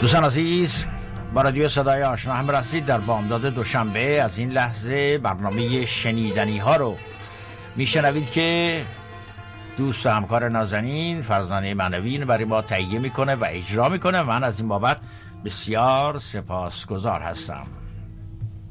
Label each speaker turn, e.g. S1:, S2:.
S1: دوستان عزیز، با رادیو صدای آشنا هم رسید. در بامداد دوشنبه از این لحظه برنامه شنیدنی ها رو میشنوید که دوست و همکار نازنین فرزانه معنوی برای ما تهیه میکنه و اجرا میکنه. من از این بابت بسیار سپاسگزار هستم.